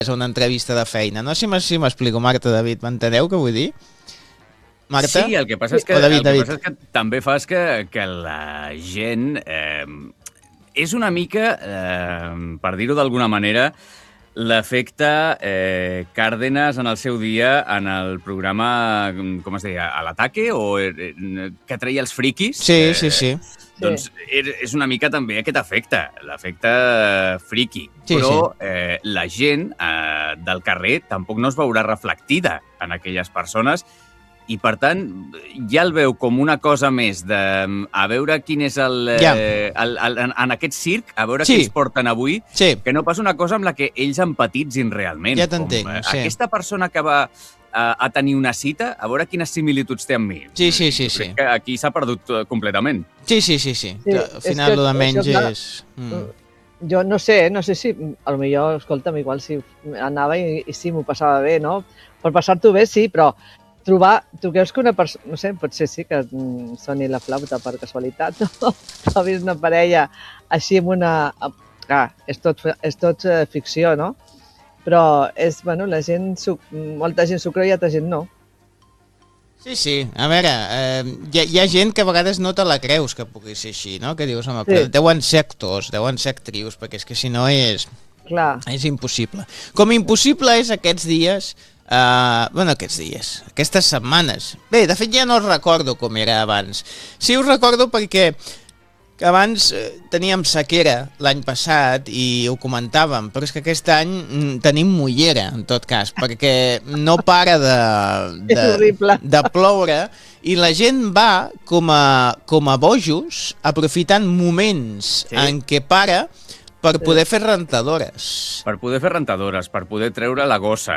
a una entrevista de feina. No sé si m'explico, Marta, David, m'enteneu què vull dir? Marta? Sí, el que passa és que, passa és que també fas que la gent és una mica, per dir-ho d'alguna manera, l'efecte Cárdenas en el seu dia en el programa, com es deia, a l'ataque, o que treia els friquis. Sí. Doncs és una mica també aquest efecte, l'efecte friqui. Sí, però la gent del carrer tampoc no es veurà reflectida en aquelles persones i, per tant, ja el veu com una cosa més de a veure quin és en aquest circ, a veure què ens porten avui, que no pas una cosa amb la que ells empatitzin realment. Ja t'entenc, sí. Aquesta persona que va a tenir una cita, a veure quines similituds té amb mi. Sí. Crec que aquí s'ha perdut completament. Sí. Al final, el de menys és... Jo no sé si, potser, escolta'm, igual si anava i si m'ho passava bé, no? Per passar-t'ho bé, sí, però trobar... Tu creus que una persona... No sé, potser sí que soni la flauta per casualitat, no? Trobis una parella així amb una... Clar, és tot ficció, no? Però és, bueno, molta gent s'ho creu i altra gent no. Sí. A veure, hi ha gent que a vegades no te la creus que pugui ser així, no? Que dius, home, deuen ser actors, deuen ser actrius, perquè és que si no és impossible. Com impossible és aquests dies... aquestes setmanes. Bé, de fet ja no recordo com era abans. Sí, us recordo perquè abans teníem sequera l'any passat i ho comentàvem, però és que aquest any tenim mullera, en tot cas, perquè no para de ploure i la gent va com a bojos aprofitant moments en què para per poder fer rentadores. Per poder fer rentadores, per poder treure la gossa.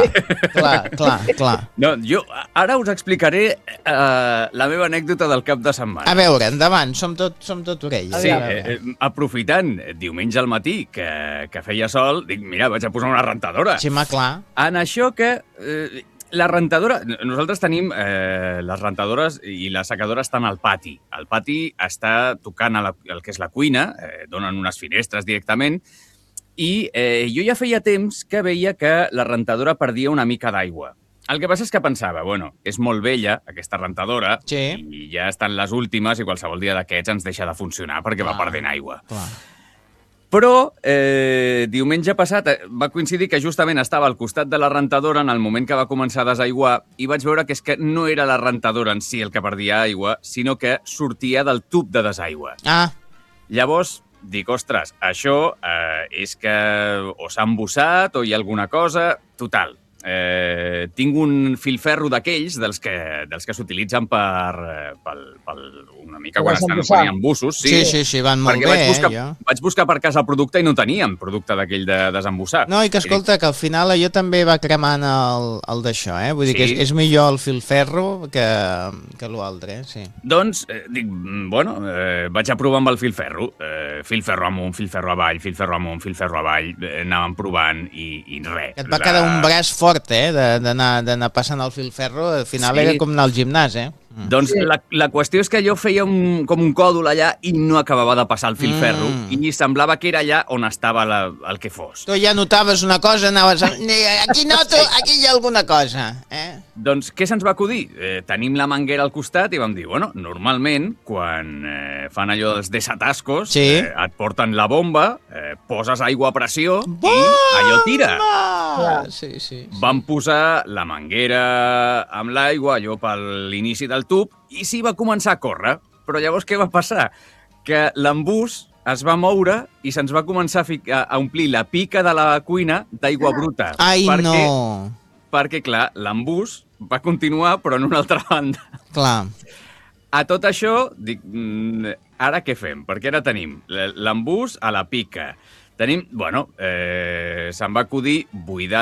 Clar. No, jo ara us explicaré la meva anècdota del cap de setmana. A veure, endavant, som tot orella. Sí, aprofitant diumenge al matí que feia sol, dic, mira, vaig a posar una rentadora. Sí, clar. En això que... La rentadora... Nosaltres tenim les rentadores i la secadora estan al pati. El pati està tocant el que és la cuina, donen unes finestres directament, i jo ja feia temps que veia que la rentadora perdia una mica d'aigua. El que passa és que pensava, bueno, és molt vella, aquesta rentadora, i ja estan les últimes i qualsevol dia d'aquests ens deixa de funcionar perquè va perdent aigua. Però diumenge passat va coincidir que justament estava al costat de la rentadora en el moment que va començar a desaiguar i vaig veure que és que no era la rentadora en si el que perdia aigua, sinó que sortia del tub de desaigua. Llavors dic, ostres, això és que o s'ha embussat o hi ha alguna cosa... Total, tinc un filferro d'aquells dels que s'utilitzen per una mica quan estan en embussos. Sí, van molt bé. Vaig buscar per casa el producte i no teníem producte d'aquell de desembussar. No, i que escolta, que al final allò també va cremant el d'això, vull dir que és millor el filferro que l'altre, sí. Doncs, dic, bueno, vaig a provar amb el filferro. Filferro amunt, filferro avall, filferro amunt, filferro avall, anàvem provant i res. Et va quedar un braç fort, d'anar passant el filferro, al final era com anar al gimnàs, Doncs la qüestió és que jo feia com un còdol allà i no acabava de passar el filferro i semblava que era allà on estava el que fos. Tu ja notaves una cosa, anaves aquí noto, aquí hi ha alguna cosa. Doncs què se'ns va acudir? Tenim la manguera al costat i vam dir, bueno, normalment quan fan allò dels desatascos et porten la bomba, poses aigua a pressió i allò tira. Vam posar la manguera amb l'aigua, allò per l'inici del tub, i sí, va començar a córrer. Però llavors què va passar? Que l'embús es va moure i se'ns va començar a omplir la pica de la cuina d'aigua bruta. No! Perquè, clar, l'embús va continuar, però en una altra banda. Clar. A tot això, dic, ara què fem? Perquè ara tenim l'embús a la pica. Tenim, bueno, se'm va acudir buidar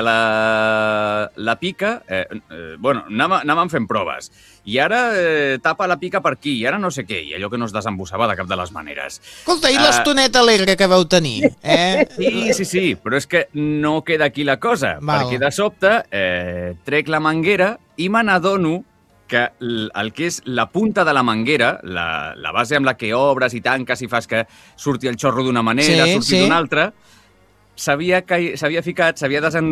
la pica, bueno, anàvem fent proves, i ara tapa la pica per aquí, i ara no sé què, i allò que no es desembussava de cap de les maneres. Escolta, i l'estoneta alegre que vau tenir? Sí, però és que no queda aquí la cosa, perquè de sobte trec la manguera i me n'adono que el que és la punta de la manguera, la base amb la que obres i tanques i fas que surti el xorro d'una manera, surti d'una altra, s'havia ficat, s'havia